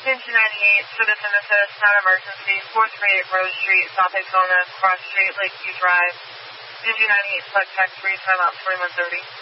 Engine 98, Citizen Assist, non-emergency, 438 Rose Street, South Daytona, Cross Street, Lakeview Drive. Engine 98, select tax 3, time out 4130.